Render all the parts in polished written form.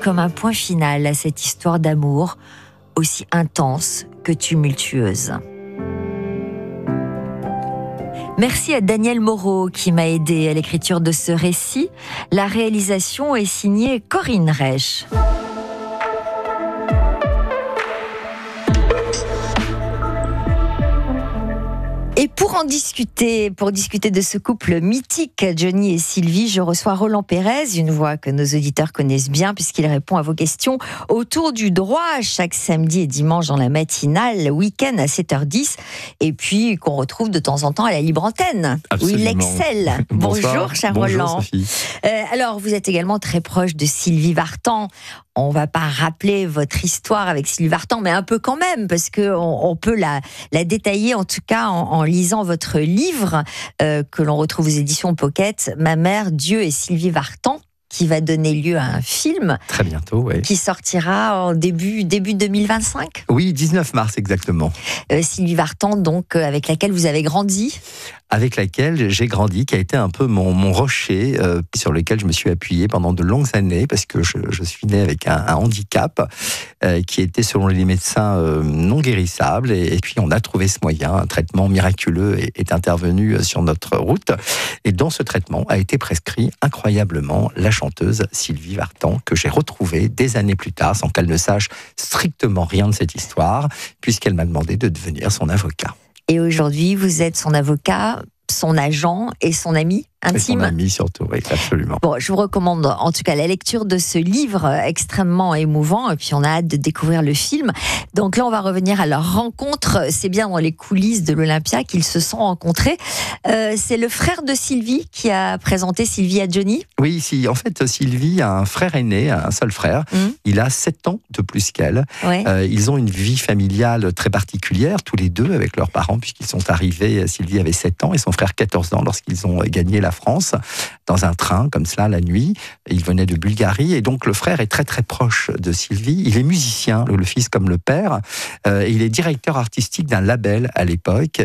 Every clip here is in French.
comme un point final à cette histoire d'amour, aussi intense que tumultueuse. Merci à Daniel Moreau qui m'a aidé à l'écriture de ce récit. La réalisation est signée Corinne Reich. Et pour discuter de ce couple mythique, Johnny et Sylvie, je reçois Roland Pérez, une voix que nos auditeurs connaissent bien puisqu'il répond à vos questions autour du droit chaque samedi et dimanche dans la matinale, le week-end à 7h10, et puis qu'on retrouve de temps en temps à la libre antenne, où il excelle. Bonjour, cher Roland. Sophie. Alors, vous êtes également très proche de Sylvie Vartan. On ne va pas rappeler votre histoire avec Sylvie Vartan, mais un peu quand même, parce qu'on peut la détailler, en tout cas en lisant votre livre que l'on retrouve aux éditions Pocket, Ma mère, Dieu et Sylvie Vartan, qui va donner lieu à un film. Très bientôt, oui. Qui sortira en début 2025. Oui, 19 mars exactement. Sylvie Vartan, donc, avec laquelle vous avez grandi. Avec laquelle j'ai grandi, qui a été un peu mon rocher sur lequel je me suis appuyé pendant de longues années, parce que je suis né avec un handicap qui était, selon les médecins, non guérissable. Et puis on a trouvé ce moyen, un traitement miraculeux est intervenu sur notre route. Et dans ce traitement a été prescrit incroyablement la chanteuse Sylvie Vartan, que j'ai retrouvée des années plus tard, sans qu'elle ne sache strictement rien de cette histoire, puisqu'elle m'a demandé de devenir son avocat. Et aujourd'hui, vous êtes son avocat, son agent et son ami intime. Et son ami surtout, oui, absolument. Bon, je vous recommande en tout cas la lecture de ce livre extrêmement émouvant, et puis on a hâte de découvrir le film. Donc là, on va revenir à leur rencontre. C'est bien dans les coulisses de l'Olympia qu'ils se sont rencontrés. C'est le frère de Sylvie qui a présenté Sylvie à Johnny. Oui, en fait, Sylvie a un frère aîné, un seul frère. Il a 7 ans de plus qu'elle. Ouais. Ils ont une vie familiale très particulière, tous les deux, avec leurs parents, puisqu'ils sont arrivés. Sylvie avait 7 ans et son frère 14 ans lorsqu'ils ont gagné la France dans un train, comme cela, la nuit. Il venait de Bulgarie, et donc le frère est très très proche de Sylvie. Il est musicien, le fils comme le père, et il est directeur artistique d'un label à l'époque,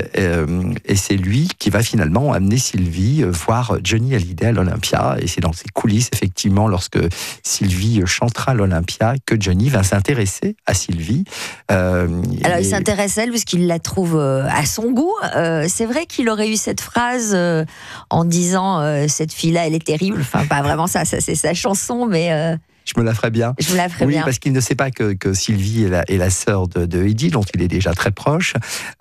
et c'est lui qui va finalement amener Sylvie voir Johnny Hallyday à l'Olympia, et c'est dans ses coulisses, effectivement, lorsque Sylvie chantera à l'Olympia, que Johnny va s'intéresser à Sylvie. Alors il s'intéresse à elle parce qu'il la trouve à son goût. C'est vrai qu'il aurait eu cette phrase en disant cette fille-là, elle est terrible. Enfin, pas vraiment ça c'est sa chanson, mais... Je me la ferais bien. Je vous la ferais bien. Oui, parce qu'il ne sait pas que Sylvie est la sœur de Eddie, dont il est déjà très proche.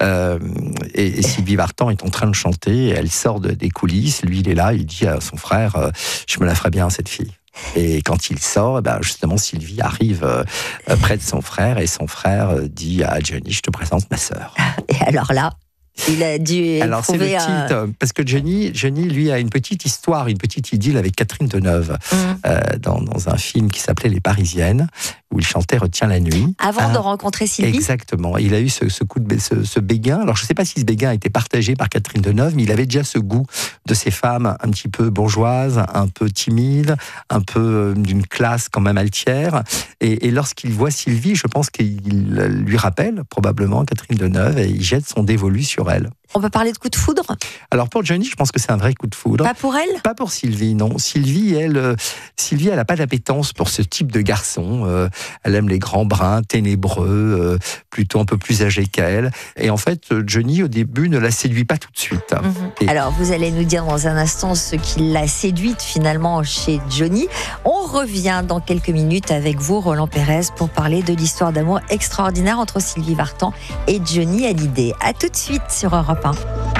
Et Sylvie Vartan est en train de chanter, elle sort des coulisses. Lui, il est là, il dit à son frère, je me la ferais bien, cette fille. Et quand il sort, justement, Sylvie arrive près de son frère, et son frère dit à Johnny, je te présente ma sœur. Et alors là, il a dû Alors c'est le titre, parce que Johnny, lui, a une petite histoire, une petite idylle avec Catherine Deneuve, dans un film qui s'appelait Les Parisiennes, où il chantait Retiens la nuit. Avant de rencontrer Sylvie. Exactement. Il a eu ce coup de ce béguin. Alors je ne sais pas si ce béguin a été partagé par Catherine Deneuve, mais il avait déjà ce goût de ces femmes un petit peu bourgeoises, un peu timides, un peu d'une classe quand même altière. Et lorsqu'il voit Sylvie, je pense qu'il lui rappelle probablement Catherine Deneuve, et il jette son dévolu sur elle. On peut parler de coup de foudre ? Alors pour Johnny, je pense que c'est un vrai coup de foudre. Pas pour elle ? Pas pour Sylvie, non. Sylvie, elle n'a pas d'appétence pour ce type de garçon. Elle aime les grands bruns, ténébreux, plutôt un peu plus âgés qu'elle. Et en fait, Johnny, au début, ne la séduit pas tout de suite. Alors, vous allez nous dire dans un instant ce qui l'a séduite finalement chez Johnny. On revient dans quelques minutes avec vous, Roland Pérez, pour parler de l'histoire d'amour extraordinaire entre Sylvie Vartan et Johnny Hallyday. À tout de suite sur Europe 1.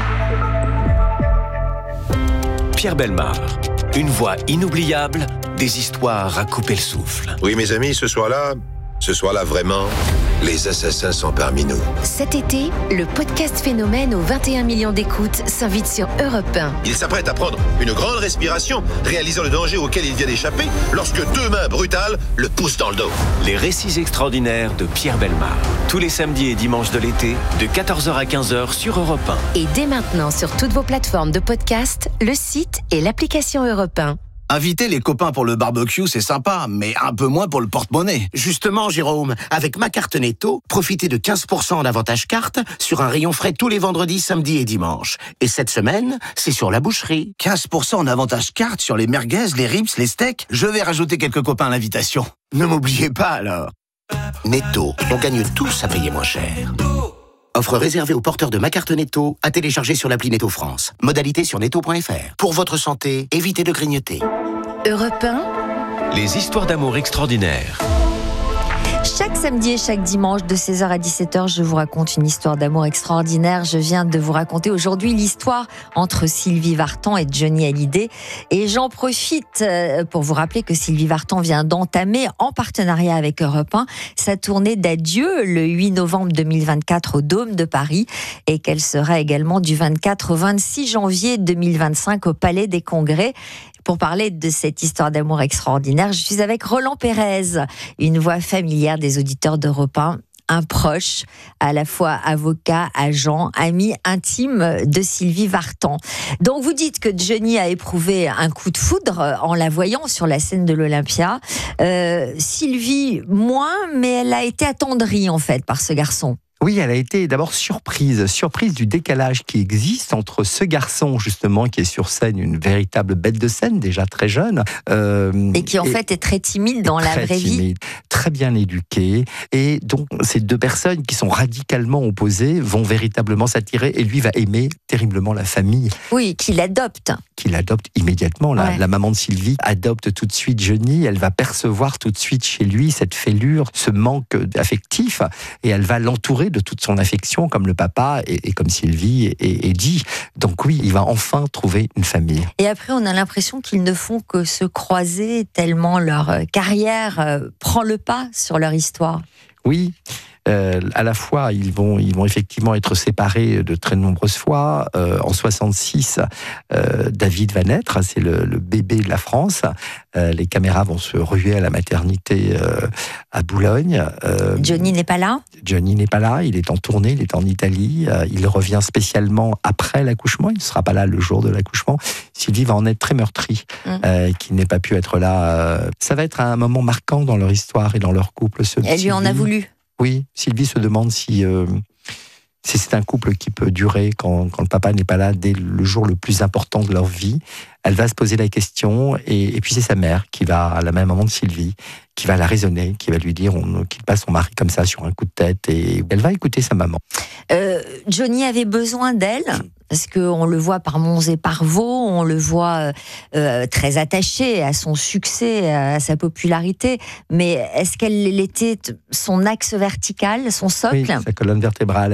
Pierre Bellemare, une voix inoubliable, des histoires à couper le souffle. Oui, mes amis, ce soir-là, vraiment, les assassins sont parmi nous. Cet été, le podcast Phénomène aux 21 millions d'écoutes s'invite sur Europe 1. Il s'apprête à prendre une grande respiration, réalisant le danger auquel il vient d'échapper, lorsque 2 mains brutales le poussent dans le dos. Les récits extraordinaires de Pierre Bellemare. Tous les samedis et dimanches de l'été, de 14h à 15h sur Europe 1. Et dès maintenant sur toutes vos plateformes de podcast, le site et l'application Europe 1. Inviter les copains pour le barbecue, c'est sympa, mais un peu moins pour le porte-monnaie. Justement, Jérôme, avec ma carte Netto, profitez de 15% en avantage carte sur un rayon frais tous les vendredis, samedis et dimanches. Et cette semaine, c'est sur la boucherie. 15% en avantage carte sur les merguez, les ribs, les steaks. Je vais rajouter quelques copains à l'invitation. Ne m'oubliez pas alors. Netto, on gagne tous à payer moins cher. Offre réservée aux porteurs de ma carte Netto, à télécharger sur l'appli Netto France. Modalité sur netto.fr. Pour votre santé, évitez de grignoter. Europe 1, Les histoires d'amour extraordinaires. Chaque samedi et chaque dimanche de 16h à 17h, je vous raconte une histoire d'amour extraordinaire. Je viens de vous raconter aujourd'hui l'histoire entre Sylvie Vartan et Johnny Hallyday. Et j'en profite pour vous rappeler que Sylvie Vartan vient d'entamer, en partenariat avec Europe 1, sa tournée d'adieu le 8 novembre 2024 au Dôme de Paris et qu'elle sera également du 24 au 26 janvier 2025 au Palais des Congrès. Pour parler de cette histoire d'amour extraordinaire, je suis avec Roland Pérez, une voix familière des auditeurs d'Europe 1, un proche, à la fois avocat, agent, ami intime de Sylvie Vartan. Donc vous dites que Johnny a éprouvé un coup de foudre en la voyant sur la scène de l'Olympia. Sylvie, moins, mais elle a été attendrie en fait par ce garçon. Oui, elle a été d'abord surprise du décalage qui existe entre ce garçon, justement, qui est sur scène, une véritable bête de scène, déjà très jeune. Et qui, en fait, est très timide dans la vraie vie. Très bien éduqué. Et donc, ces deux personnes qui sont radicalement opposées vont véritablement s'attirer. Et lui va aimer terriblement la famille. Oui, qu'il adopte. Qu'il adopte immédiatement. Ouais. La maman de Sylvie adopte tout de suite Johnny. Elle va percevoir tout de suite chez lui cette fêlure, ce manque affectif. Et elle va l'entourer de toute son affection, comme le papa et comme Sylvie et dit. Donc oui, il va enfin trouver une famille. Et après, on a l'impression qu'ils ne font que se croiser tellement leur carrière prend le pas sur leur histoire. Oui. À la fois, ils vont effectivement être séparés de très nombreuses fois. En 66, David va naître, c'est le bébé de la France. Les caméras vont se ruer à la maternité à Boulogne. Johnny n'est pas là ? Johnny n'est pas là, il est en tournée, il est en Italie. Il revient spécialement après l'accouchement, il ne sera pas là le jour de l'accouchement. Sylvie va en être très meurtrie, qu'il n'ait pas pu être là. Ça va être un moment marquant dans leur histoire et dans leur couple. Elle lui en a voulu ? Oui, Sylvie se demande si c'est un couple qui peut durer quand le papa n'est pas là dès le jour le plus important de leur vie. Elle va se poser la question et puis c'est sa mère qui va, à la même moment de Sylvie, qui va la raisonner, qui va lui dire on ne quitte pas son mari comme ça sur un coup de tête et elle va écouter sa maman. Johnny avait besoin d'elle parce qu'on le voit par Monts et par Vaux, on le voit très attaché à son succès, à sa popularité, mais est-ce qu'elle était son axe vertical, son socle ? Oui, sa colonne vertébrale.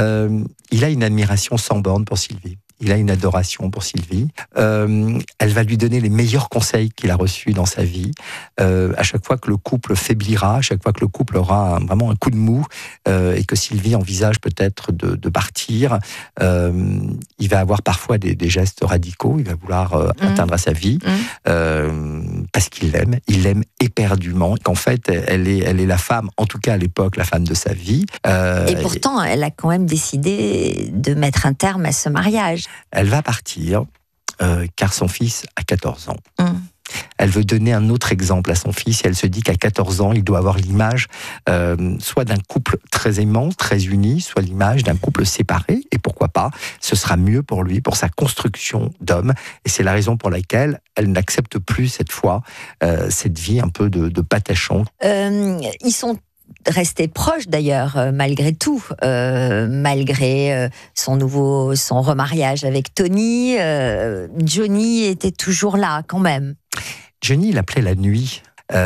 Il a une admiration sans borne pour Sylvie. Il a une adoration pour Sylvie. Elle va lui donner les meilleurs conseils qu'il a reçus dans sa vie. À chaque fois que le couple faiblira, à chaque fois que le couple aura vraiment un coup de mou et que Sylvie envisage peut-être de partir, il va avoir parfois des gestes radicaux. Il va vouloir atteindre à sa vie parce qu'il l'aime. Il l'aime éperdument. Qu'en fait, elle est la femme, en tout cas à l'époque, la femme de sa vie. Et pourtant, elle a quand même décidé de mettre un terme à ce mariage. Elle va partir car son fils a 14 ans. Elle veut donner un autre exemple à son fils et elle se dit qu'à 14 ans, il doit avoir l'image soit d'un couple très aimant, très uni, soit l'image d'un couple séparé. Et pourquoi pas, ce sera mieux pour lui, pour sa construction d'homme. Et c'est la raison pour laquelle elle n'accepte plus cette fois cette vie un peu de patachon. Ils sont restés proches d'ailleurs, malgré tout, malgré son remariage avec Tony. Johnny était toujours là quand même. Johnny, il appelait la nuit.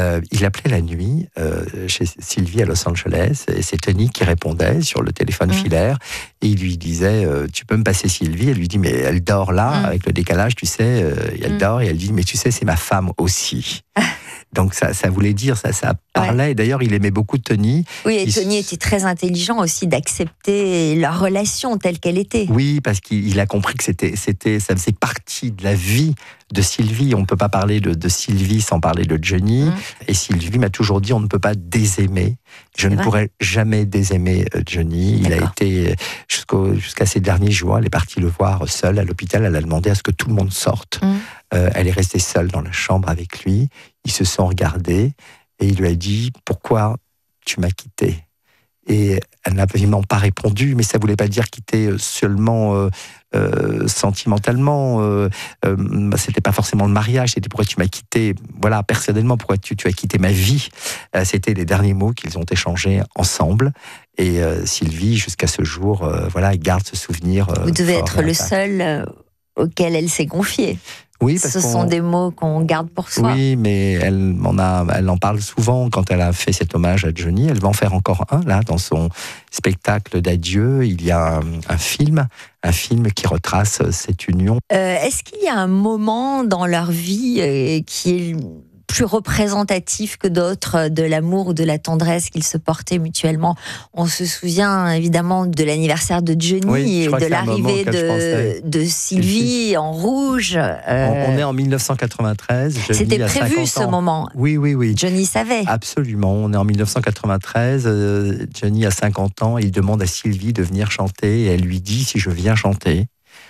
Chez Sylvie à Los Angeles et c'est Tony qui répondait sur le téléphone filaire et il lui disait tu peux me passer Sylvie? Elle lui dit mais elle dort là avec le décalage, tu sais, elle dort et elle dit mais tu sais c'est ma femme aussi. Donc ça voulait dire, ça parlait. Et d'ailleurs, il aimait beaucoup Tony. Oui, et Tony était très intelligent aussi d'accepter leur relation telle qu'elle était. Oui, parce qu'il a compris que ça faisait partie de la vie de Sylvie. On ne peut pas parler de Sylvie sans parler de Johnny. Et Sylvie m'a toujours dit, on ne peut pas désaimer. Je ne pourrais jamais désaimer Johnny. Il a été, jusqu'à ses derniers jours, elle est partie le voir seule à l'hôpital. Elle a demandé à ce que tout le monde sorte. Elle est restée seule dans la chambre avec lui. Ils se sont regardés et il lui a dit « Pourquoi tu m'as quitté ?» Et elle n'a absolument pas répondu, mais ça ne voulait pas dire quitter seulement sentimentalement. C'était pas forcément le mariage, c'était pourquoi tu m'as quitté, voilà, personnellement, pourquoi tu as quitté ma vie. C'était les derniers mots qu'ils ont échangés ensemble. Et Sylvie, jusqu'à ce jour, voilà, garde ce souvenir. Vous devez être le seul auquel elle s'est confiée. Oui, parce ce sont des mots qu'on garde pour soi. Oui, mais elle en parle souvent quand elle a fait cet hommage à Johnny. Elle va en faire encore un, là, dans son spectacle d'adieu. Il y a un film qui retrace cette union. Est-ce qu'il y a un moment dans leur vie qui est plus représentatif que d'autres de l'amour ou de la tendresse qu'ils se portaient mutuellement? On se souvient évidemment de l'anniversaire de Johnny et de l'arrivée de Sylvie en rouge. On est en 1993. Johnny C'était prévu ce moment. Oui. Johnny savait. Absolument. On est en 1993. Johnny a 50 ans. Il demande à Sylvie de venir chanter et elle lui dit: si je viens chanter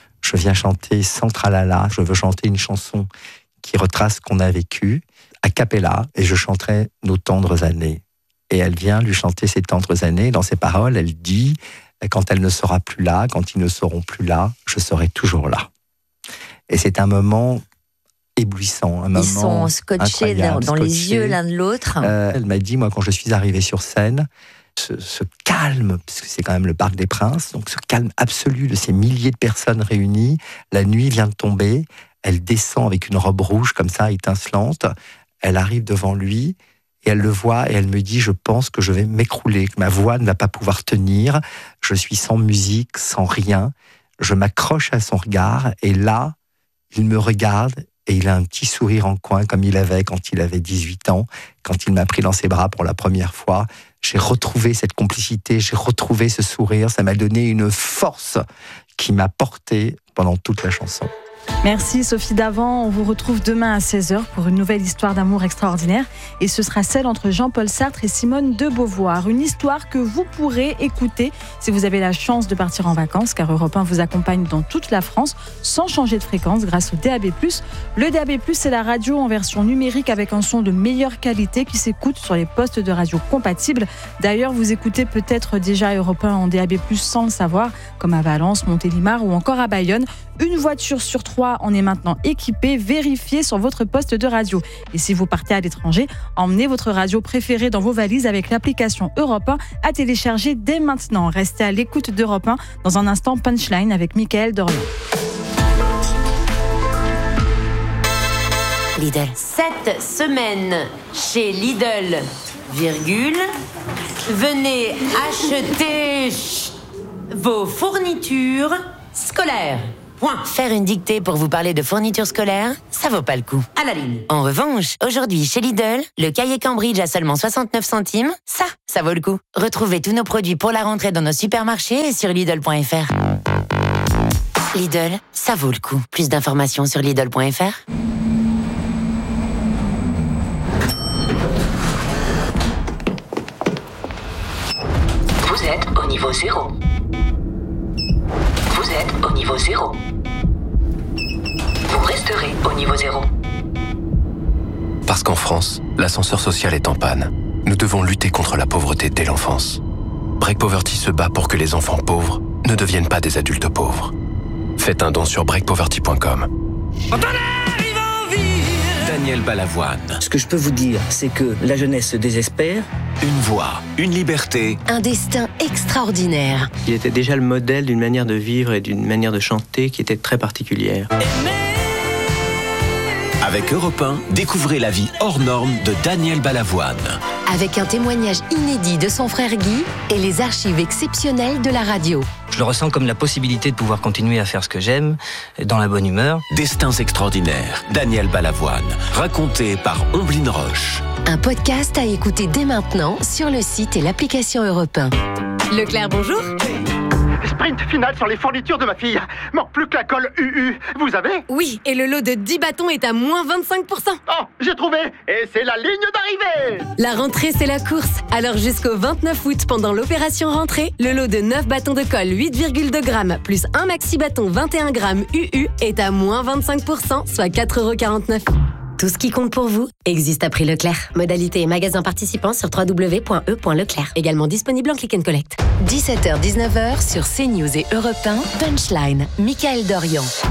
sans tralala, je veux chanter une chanson qui retrace ce qu'on a vécu, a cappella, et je chanterai nos tendres années. Et elle vient lui chanter ces tendres années. Dans ses paroles, elle dit: quand elle ne sera plus là, quand ils ne seront plus là, je serai toujours là. Et c'est un moment éblouissant, un moment Ils sont scotchés dans les yeux l'un de l'autre. Elle m'a dit, moi, quand je suis arrivé sur scène, ce calme, parce que c'est quand même le Parc des Princes, donc ce calme absolu de ces milliers de personnes réunies, la nuit vient de tomber, elle descend avec une robe rouge comme ça, étincelante, elle arrive devant lui, et elle le voit, et elle me dit: je pense que je vais m'écrouler, que ma voix ne va pas pouvoir tenir, je suis sans musique, sans rien, je m'accroche à son regard, et là, il me regarde, et il a un petit sourire en coin, comme il avait quand il avait 18 ans, quand il m'a pris dans ses bras pour la première fois. J'ai retrouvé cette complicité, j'ai retrouvé ce sourire, ça m'a donné une force qui m'a porté pendant toute la chanson. Merci Sophie Davant, on vous retrouve demain à 16h pour une nouvelle histoire d'amour extraordinaire et ce sera celle entre Jean-Paul Sartre et Simone de Beauvoir. Une histoire que vous pourrez écouter si vous avez la chance de partir en vacances car Europe 1 vous accompagne dans toute la France sans changer de fréquence grâce au DAB+. Le DAB+, c'est la radio en version numérique avec un son de meilleure qualité qui s'écoute sur les postes de radio compatibles. D'ailleurs, vous écoutez peut-être déjà Europe 1 en DAB+, sans le savoir, comme à Valence, Montélimar ou encore à Bayonne. Une voiture sur 3 en est maintenant équipée, vérifiée sur votre poste de radio. Et si vous partez à l'étranger, emmenez votre radio préférée dans vos valises avec l'application Europe 1 à télécharger dès maintenant. Restez à l'écoute d'Europe 1. Dans un instant, Punchline avec Mickaël Dorian. Lidl. Cette semaine, chez Lidl, virgule, venez acheter vos fournitures scolaires. Point. Faire une dictée pour vous parler de fournitures scolaires, ça vaut pas le coup. À la ligne. En revanche, aujourd'hui chez Lidl, le cahier Cambridge à seulement 69 centimes, ça vaut le coup. Retrouvez tous nos produits pour la rentrée dans nos supermarchés et sur Lidl.fr. Lidl, ça vaut le coup. Plus d'informations sur Lidl.fr. Vous êtes au niveau 0. Vous êtes au niveau 0. Vous resterez au niveau 0. Parce qu'en France, l'ascenseur social est en panne. Nous devons lutter contre la pauvreté dès l'enfance. Break Poverty se bat pour que les enfants pauvres ne deviennent pas des adultes pauvres. Faites un don sur breakpoverty.com. Daniel Balavoine. Ce que je peux vous dire, c'est que la jeunesse se désespère. Une voix, une liberté. Un destin extraordinaire. Il était déjà le modèle d'une manière de vivre et d'une manière de chanter qui était très particulière. Avec Europe 1, découvrez la vie hors norme de Daniel Balavoine. Avec un témoignage inédit de son frère Guy et les archives exceptionnelles de la radio. Je le ressens comme la possibilité de pouvoir continuer à faire ce que j'aime, dans la bonne humeur. Destins extraordinaires, Daniel Balavoine, raconté par Omblin Roche. Un podcast à écouter dès maintenant sur le site et l'application Europe 1. Leclerc, bonjour. Sprint final sur les fournitures de ma fille. Manque plus que la colle UU. Vous avez? Oui, et le lot de 10 bâtons est à moins 25%. Oh, j'ai trouvé. Et c'est la ligne d'arrivée. La rentrée, c'est la course. Alors jusqu'au 29 août, pendant l'opération rentrée, le lot de 9 bâtons de colle 8,2 grammes plus un maxi bâton 21 grammes UU est à moins 25%, soit 4,49 €. Tout ce qui compte pour vous existe à prix Leclerc. Modalité et magasins participants sur www.e.leclerc. Également disponible en click and collect. 17h-19h sur CNews et Europe 1, Punchline, Mickaël Dorian.